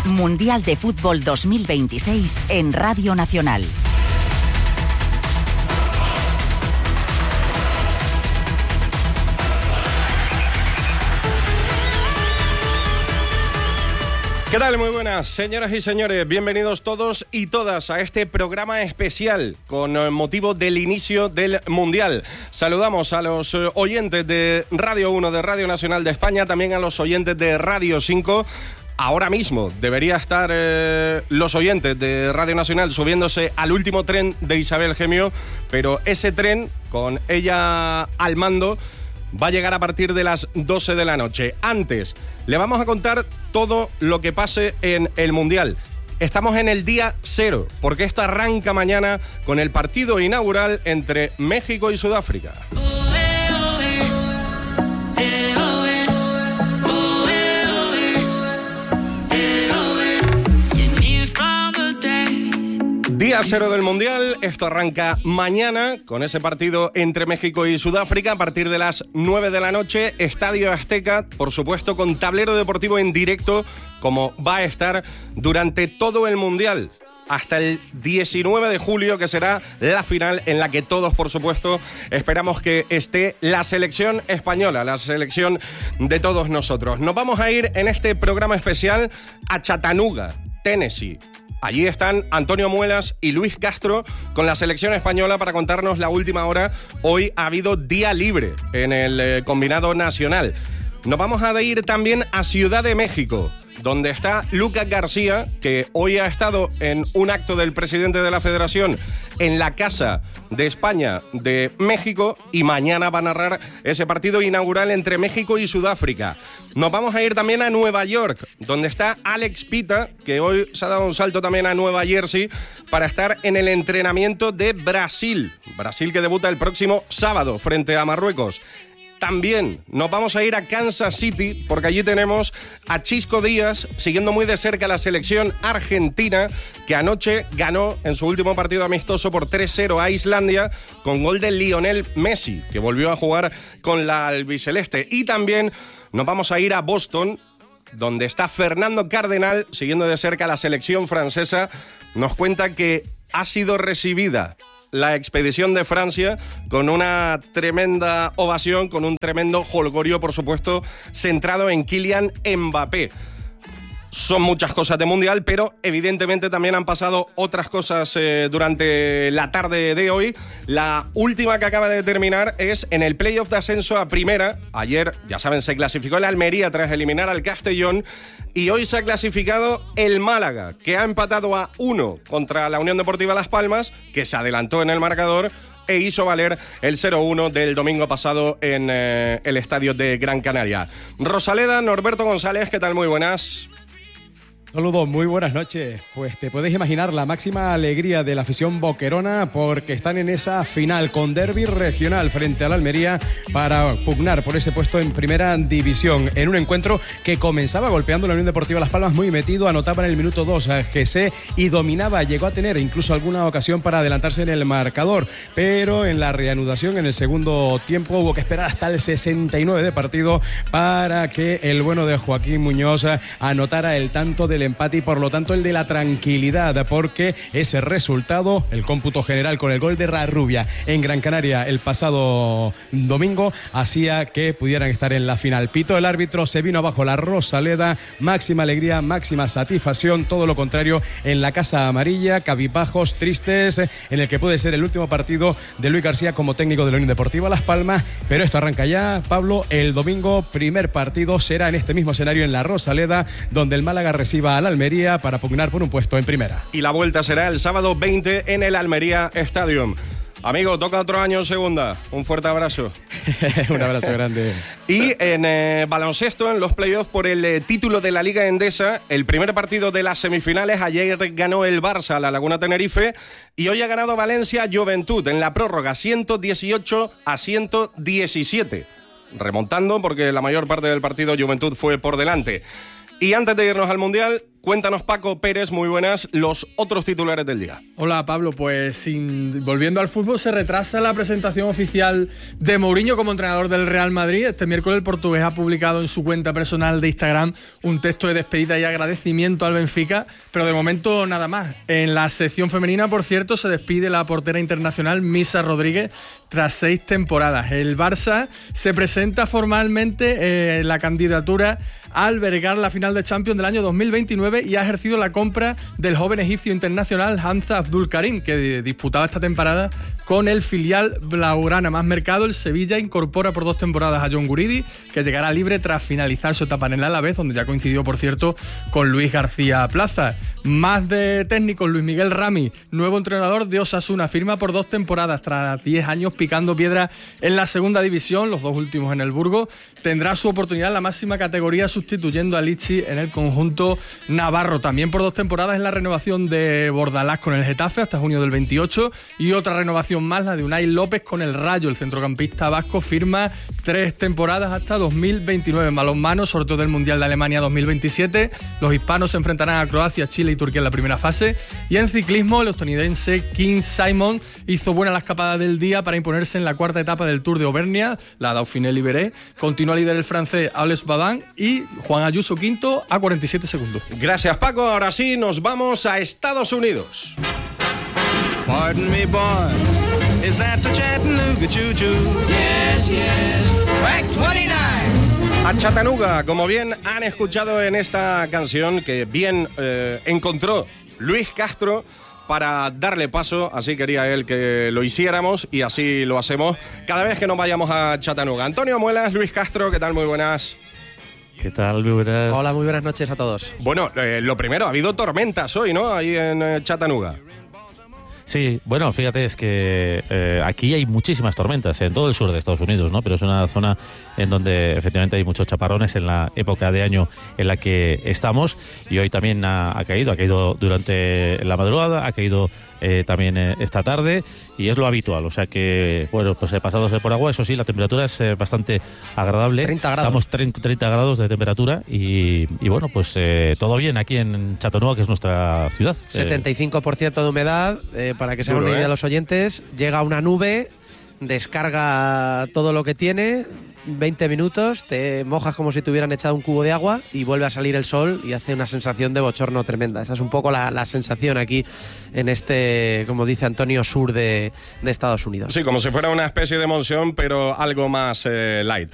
Mundial de Fútbol 2026 en Radio Nacional. ¿Qué tal? Muy buenas, señoras y señores. Bienvenidos todos y todas a este programa especial con motivo del inicio del Mundial. Saludamos a los oyentes de Radio 1, de Radio Nacional de España, también a los oyentes de Radio 5. Ahora mismo debería estar los oyentes de Radio Nacional subiéndose al último tren de Isabel Gemio, pero ese tren, con ella al mando, va a llegar a partir de las 12 de la noche. Antes, le vamos a contar todo lo que pase en el Mundial. Estamos en el día 0, porque esto arranca mañana con el partido inaugural entre México y Sudáfrica. Día 0 del Mundial, esto arranca mañana con ese partido entre México y Sudáfrica a partir de las 9 de la noche, Estadio Azteca, por supuesto con tablero deportivo en directo, como va a estar durante todo el Mundial, hasta el 19 de julio, que será la final en la que todos, por supuesto, esperamos que esté la selección española, la selección de todos nosotros. Nos vamos a ir en este programa especial a Chattanooga, Tennessee. Allí están Antonio Muelas y Luis Castro con la selección española para contarnos la última hora. Hoy ha habido día libre en el combinado nacional. Nos vamos a ir también a Ciudad de México, donde está Lucas García, que hoy ha estado en un acto del presidente de la Federación en la Casa de España de México, y mañana va a narrar ese partido inaugural entre México y Sudáfrica. Nos vamos a ir también a Nueva York, donde está Alex Pita, que hoy se ha dado un salto también a Nueva Jersey para estar en el entrenamiento de Brasil. Brasil que debuta el próximo sábado frente a Marruecos. También nos vamos a ir a Kansas City, porque allí tenemos a Chisco Díaz siguiendo muy de cerca la selección argentina, que anoche ganó en su último partido amistoso por 3-0 a Islandia, con gol de Lionel Messi, que volvió a jugar con la albiceleste. Y también nos vamos a ir a Boston, donde está Fernando Cardenal siguiendo de cerca la selección francesa. Nos cuenta que ha sido recibida la expedición de Francia con una tremenda ovación, con un tremendo jolgorio, por supuesto, centrado en Kylian Mbappé. Son muchas cosas de Mundial, pero evidentemente también han pasado otras cosas durante la tarde de hoy. La última que acaba de terminar es en el playoff de ascenso a Primera. Ayer, ya saben, se clasificó el Almería tras eliminar al Castellón, y hoy se ha clasificado el Málaga, que ha empatado a 1 contra la Unión Deportiva Las Palmas, que se adelantó en el marcador e hizo valer el 0-1 del domingo pasado en el estadio de Gran Canaria. Rosaleda, Norberto González, ¿qué tal? Muy buenas. Saludos, muy buenas noches. Pues te puedes imaginar la máxima alegría de la afición boquerona, porque están en esa final con derbi regional frente al Almería para pugnar por ese puesto en Primera División, en un encuentro que comenzaba golpeando la Unión Deportiva Las Palmas muy metido. Anotaba en el minuto 2 a GC y dominaba, llegó a tener incluso alguna ocasión para adelantarse en el marcador, pero en la reanudación en el segundo tiempo hubo que esperar hasta el 69 de partido para que el bueno de Joaquín Muñoz anotara el tanto del empate y por lo tanto el de la tranquilidad, porque ese resultado, el cómputo general con el gol de Rarrubia en Gran Canaria el pasado domingo, hacía que pudieran estar en la final. Pito el árbitro, se vino abajo la Rosaleda, máxima alegría, máxima satisfacción, todo lo contrario en la Casa Amarilla, cabizbajos, tristes, en el que puede ser el último partido de Luis García como técnico de la Unión Deportiva Las Palmas, pero esto arranca ya, Pablo. El domingo, primer partido será en este mismo escenario en la Rosaleda, donde el Málaga reciba al Almería para pugnar por un puesto en Primera. Y la vuelta será el sábado 20 en el Almería Stadium. Amigo, toca otro año en segunda. Un fuerte abrazo. Un abrazo grande. Y en baloncesto, en los playoffs por el título de la Liga Endesa, el primer partido de las semifinales, ayer ganó el Barça a la Laguna Tenerife y hoy ha ganado Valencia Juventud en la prórroga 118-117. Remontando porque la mayor parte del partido Juventud fue por delante. Y antes de irnos al Mundial, Cuéntanos, Paco Pérez, muy buenas, los otros titulares del día. Hola, Pablo. Pues volviendo al fútbol, se retrasa la presentación oficial de Mourinho como entrenador del Real Madrid. Este miércoles el portugués ha publicado en su cuenta personal de Instagram un texto de despedida y agradecimiento al Benfica, pero de momento nada más. En la sección femenina, por cierto, se despide la portera internacional Misa Rodríguez tras 6 temporadas. El Barça se presenta formalmente la candidatura a albergar la final de Champions del año 2029 y ha ejercido la compra del joven egipcio internacional Hamza Abdul Karim, que disputaba esta temporada con el filial blaugrana. Más mercado, el Sevilla incorpora por 2 temporadas a John Guridi, que llegará libre tras finalizar su etapa en el Alavés, donde ya coincidió, por cierto, con Luis García Plaza. Más de técnicos, Luis Miguel Rami, nuevo entrenador de Osasuna, firma por 2 temporadas tras 10 años picando piedra en la segunda división, los 2 últimos en el Burgos. Tendrá su oportunidad en la máxima categoría sustituyendo a Lichi en el conjunto navarro. También por 2 temporadas en la renovación de Bordalás con el Getafe hasta junio del 28 y otra renovación más, la de Unai López con el Rayo. El centrocampista vasco firma 3 temporadas hasta 2029. En balonmano, sorteo del Mundial de Alemania 2027. Los hispanos se enfrentarán a Croacia, Chile y Turquía en la primera fase. Y en ciclismo, el estadounidense King Simon hizo buena la escapada del día para imponerse en la 4ª etapa del Tour de Auvernia, la Dauphiné-Libéré. Continúa líder el francés Alex Badin y Juan Ayuso quinto a 47 segundos. Gracias, Paco. Ahora sí, nos vamos a Estados Unidos. Pardon me, boy. Is that the Chattanooga choo-choo? Yes, yes. Track 29. A Chattanooga, como bien han escuchado en esta canción, que bien encontró Luis Castro para darle paso, así quería él que lo hiciéramos y así lo hacemos cada vez que nos vayamos a Chattanooga. Antonio Muelas, Luis Castro, ¿qué tal? Muy buenas. ¿Qué tal? Muy buenas. Hola, muy buenas noches a todos. Bueno, lo primero, ha habido tormentas hoy, ¿no? Ahí en Chattanooga. Sí, bueno, fíjate, es que aquí hay muchísimas tormentas en todo el sur de Estados Unidos, ¿no? Pero es una zona en donde efectivamente hay muchos chaparrones en la época de año en la que estamos, y hoy también ha caído durante la madrugada, ha caído también esta tarde, y es lo habitual, o sea que, bueno, pues pasados por agua, eso sí, la temperatura es bastante agradable. 30 grados. Estamos 30 grados de temperatura y bueno, pues todo bien aquí en Chattanooga, que es nuestra ciudad. 75% de humedad, para que se hagan una idea los oyentes. Llega una nube, descarga todo lo que tiene, 20 minutos, te mojas como si te hubieran echado un cubo de agua y vuelve a salir el sol y hace una sensación de bochorno tremenda. Esa es un poco la sensación aquí en este, como dice Antonio, sur de Estados Unidos. Sí, como si fuera una especie de monzón, pero algo más light.